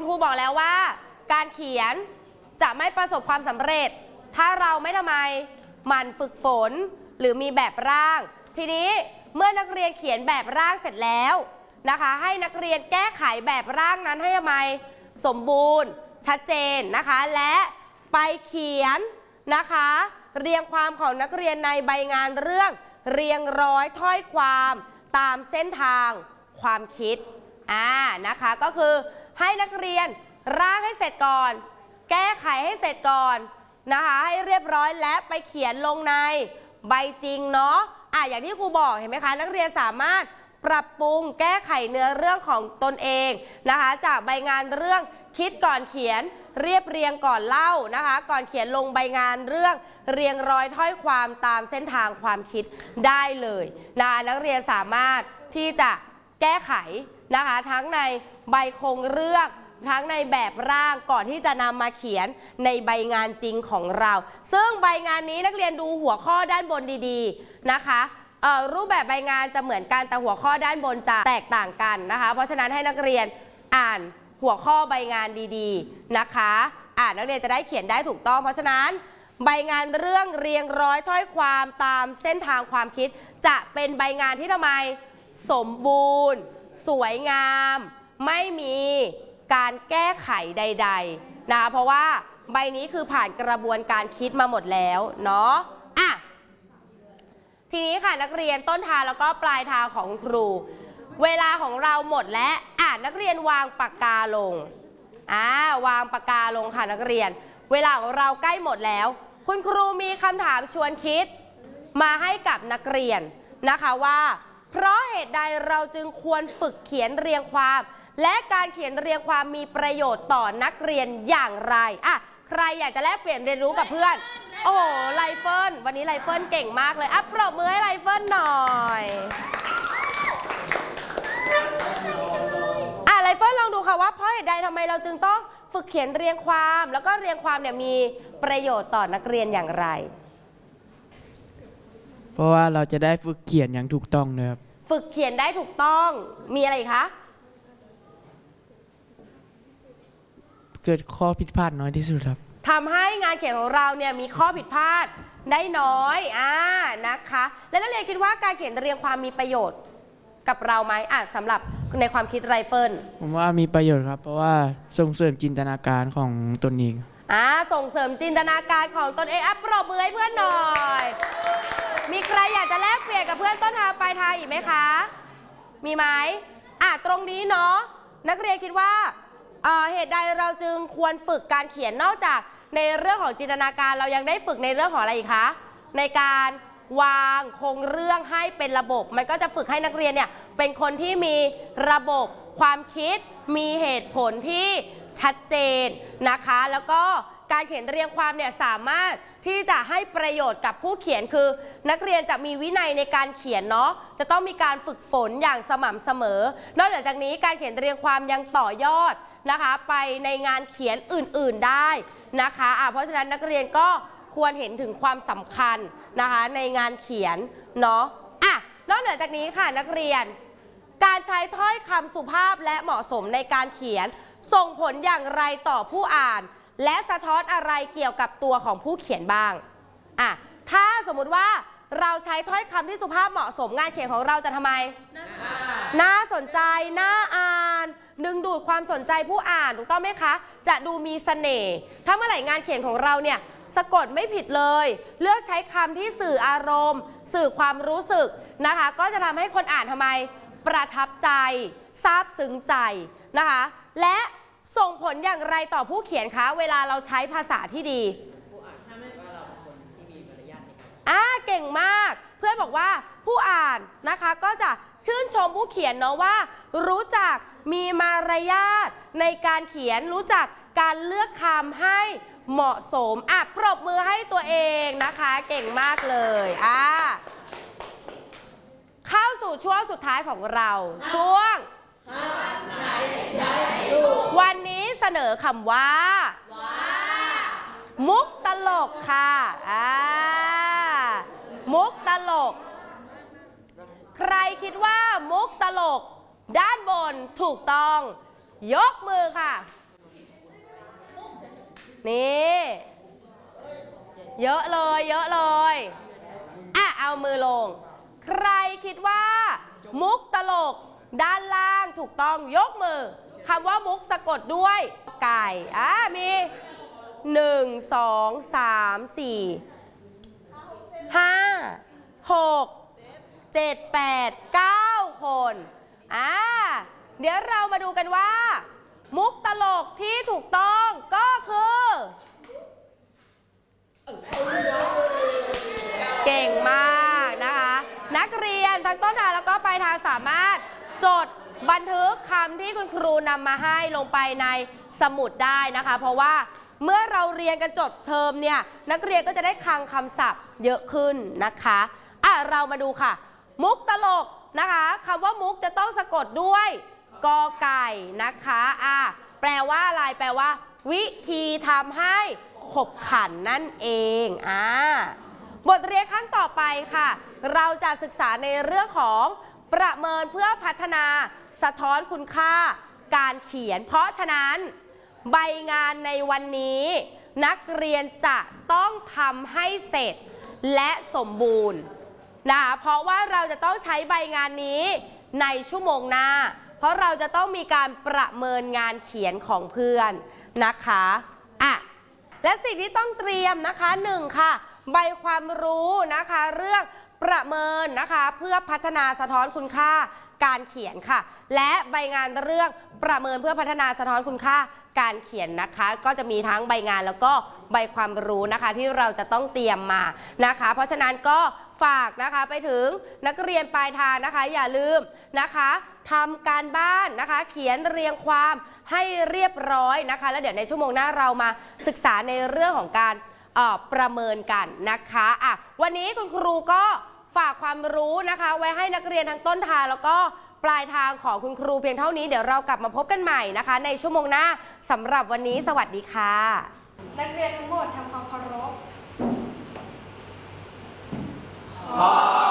ครูบอกแล้วว่าการเขียนจะไม่ประสบความสำเร็จถ้าเราไม่ทำไมหมั่นฝึกฝนหรือมีแบบร่างทีนี้เมื่อนักเรียนเขียนแบบร่างเสร็จแล้วนะคะให้นักเรียนแก้ไขแบบร่างนั้นให้ทำไมสมบูรณ์ชัดเจนนะคะและไปเขียนนะคะเรียงความของนักเรียนในใบงานเรื่องเรียงร้อยถ้อยความตามเส้นทางความคิดนะคะก็คือให้นักเรียนร่างให้เสร็จก่อนแก้ไขให้เสร็จก่อนนะคะให้เรียบร้อยและไปเขียนลงในใบจริงเนาะอย่างที่ครูบอกเห็นไหมคะนักเรียนสามารถปรับปรุงแก้ไขเนื้อเรื่องของตนเองนะคะจากใบงานเรื่องคิดก่อนเขียนเรียบเรียงก่อนเล่านะคะก่อนเขียนลงใบงานเรื่องเรียงร้อยถ้อยความตามเส้นทางความคิดได้เลยนักเรียนสามารถที่จะแก้ไขนะคะทั้งในใบโครงเรื่องทั้งในแบบร่างก่อนที่จะนำมาเขียนในใบงานจริงของเราซึ่งใบงานนี้นักเรียนดูหัวข้อด้านบนดีๆนะคะรูปแบบใบงานจะเหมือนกันแต่หัวข้อด้านบนจะแตกต่างกันนะคะเพราะฉะนั้นให้นักเรียนอ่านหัวข้อใบงานดีๆนะคะนักเรียนจะได้เขียนได้ถูกต้องเพราะฉะนั้นใบงานเรื่องเรียงร้อยถ้อยความตามเส้นทางความคิดจะเป็นใบงานที่ทำไมสมบูรณ์สวยงามไม่มีการแก้ไขใดๆนะคะเพราะว่าใบนี้คือผ่านกระบวนการคิดมาหมดแล้วเนาะทีนี้ค่ะนักเรียนต้นทางแล้วก็ปลายทางของครูเวลาของเราหมดแล้วนักเรียนวางปากกาลงวางปากกาลงค่ะนักเรียนเวลาของเราใกล้หมดแล้วคุณครูมีคำถามชวนคิดมาให้กับนักเรียนนะคะว่าเพราะเหตุใดเราจึงควรฝึกเขียนเรียงความและการเขียนเรียงความมีประโยชน์ต่อนักเรียนอย่างไรใครอยากจะแลกเปลี่ยนเรียนรู้กับเพื่อนโอ้โหไลเฟิลวันนี้ไลเฟิลเก่งมากเลยปรบมือให้ไลเฟิลหน่อยไลเฟิลลองดูค่ะว่าเพราะเหตุใดทำไมเราจึงต้องฝึกเขียนเรียงความแล้วก็เรียงความเนี่ยมีประโยชน์ต่อนักเรียนอย่างไรเพราะว่าเราจะได้ฝึกเขียนอย่างถูกต้องนะครับฝึกเขียนได้ถูกต้องมีอะไรคะเกิดข้อผิดพลาดน้อยที่สุดครับทำให้งานเขียนของเราเนี่ยมีข้อผิดพลาดได้น้อยนะคะและนักเรียนคิดว่าการเขียนเรียงความมีประโยชน์กับเราไหมสำหรับในความคิดไรเฟิลผมว่ามีประโยชน์ครับเพราะว่าส่งเสริมจินตนาการของตนเองส่งเสริมจินตนาการของตนเองปรบมือให้เพื่อนหน่อยมีใครอยากจะแลกเปลี่ยนกับเพื่อนต้นทางปลายทางอีกไหมคะมีไหมตรงนี้เนาะนักเรียนคิดว่าเหตุใดเราจึงควรฝึกการเขียนนอกจากในเรื่องของจินตนาการเรายังได้ฝึกในเรื่องของอะไรอีกคะในการวางโครงเรื่องให้เป็นระบบมันก็จะฝึกให้นักเรียนเนี่ยเป็นคนที่มีระบบความคิดมีเหตุผลที่ชัดเจนนะคะแล้วก็การเขียนเรียงความเนี่ยสามารถที่จะให้ประโยชน์กับผู้เขียนคือนักเรียนจะมีวินัยในการเขียนเนาะจะต้องมีการฝึกฝนอย่างสม่ำเสมอนอกจากนี้การเขียนเรียงความยังต่อยอดนะคะไปในงานเขียนอื่นๆได้นะคะเพราะฉะนั้นนักเรียนก็ควรเห็นถึงความสำคัญนะคะในงานเขียนเนาะนอกเหนือจากนี้ค่ะนักเรียนการใช้ถ้อยคำสุภาพและเหมาะสมในการเขียนส่งผลอย่างไรต่อผู้อ่านและสะท้อนอะไรเกี่ยวกับตัวของผู้เขียนบ้างถ้าสมมุติว่าเราใช้ถ้อยคำที่สุภาพเหมาะสมงานเขียนของเราจะทำไมน่าสนใจน่าอ่านดึงดูดความสนใจผู้อ่านถูกต้องไหมคะจะดูมีเสน่ห์ถ้าเมื่อไหร่งานเขียนของเราเนี่ยสะกดไม่ผิดเลยเลือกใช้คำที่สื่ออารมณ์สื่อความรู้สึกนะคะก็จะทำให้คนอ่านทำไมประทับใจซาบซึ้งใจนะคะและส่งผลอย่างไรต่อผู้เขียนคะเวลาเราใช้ภาษาที่ดีเก่งมากเพื่อนบอกว่าผู้อ่านนะคะก็จะชื่นชมผู้เขียนเนาะว่ารู้จักมีมารยาทในการเขียนรู้จักการเลือกคำให้เหมาะสมปรบมือให้ตัวเองนะคะเก่งมากเลยเข้าสู่ช่วงสุดท้ายของเราช่วงวันนี้เสนอคำว่ามุกตลกค่ะมุกตลกใครคิดว่ามุกตลกด้านบนถูกต้องยกมือค่ะนี่เยอะเลยเยอะเลยอ่ะเอามือลงใครคิดว่ามุกตลกด้านล่างถูกต้องยกมือคำว่ามุกสะกดด้วยไก่มี1 2 3 4 5 6 7 8 9 คนเดี๋ยวเรามาดูกันว่ามุกตลกที่ถูกต้องก็คือเก่งมากนะคะนักเรียนทั้งต้นทางแล้วก็ปลายทางสามารถจดบันทึกคำที่คุณครูนำมาให้ลงไปในสมุดได้นะคะเพราะว่าเมื่อเราเรียนกันจบเทอมเนี่ยนักเรียนก็จะได้คลังคำศัพท์เยอะขึ้นนะคะเรามาดูค่ะมุกตลกนะคะคำว่ามุกจะต้องสะกดด้วยกอไก่นะคะแปลว่าอะไรแปลว่าวิธีทำให้ขบขันนั่นเองบทเรียนขั้นต่อไปค่ะเราจะศึกษาในเรื่องของประเมินเพื่อพัฒนาสะท้อนคุณค่าการเขียนเพราะฉะนั้นใบงานในวันนี้นักเรียนจะต้องทำให้เสร็จและสมบูรณ์นะคะเพราะว่าเราจะต้องใช้ใบงานนี้ในชั่วโมงหน้าเพราะเราจะต้องมีการประเมินงานเขียนของเพื่อนนะคะและสิ่งที่ต้องเตรียมนะคะ1ค่ะใบความรู้นะคะเรื่องประเมินนะคะเพื่อพัฒนาสะท้อนคุณค่าการเขียนค่ะและใบงานเรื่องประเมินเพื่อพัฒนาสะท้อนคุณค่าการเขียนนะคะก็จะมีทั้งใบงานแล้วก็ใบความรู้นะคะที่เราจะต้องเตรียมมานะคะเพราะฉะนั้นก็ฝากนะคะไปถึงนักเรียนปลายทางนะคะอย่าลืมนะคะทำการบ้านนะคะเขียนเรียงความให้เรียบร้อยนะคะแล้วเดี๋ยวในชั่วโมงหน้าเรามาศึกษาในเรื่องของการประเมินกันนะคะวันนี้คุณครูก็ฝากความรู้นะคะไว้ให้นักเรียนทั้งต้นทางแล้วก็ปลายทางของคุณครูเพียงเท่านี้เดี๋ยวเรากลับมาพบกันใหม่นะคะในชั่วโมงหน้าสำหรับวันนี้สวัสดีค่ะนักเรียนทั้งหมดทำความเคารพ